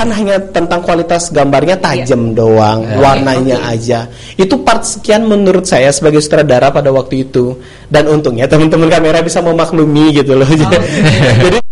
kan hanya tentang kualitas gambarnya tajam doang, warnanya aja. Itu part sekian menurut saya sebagai sutradara pada waktu itu. Dan untungnya teman-teman kamera bisa memaklumi gitu loh. Jadi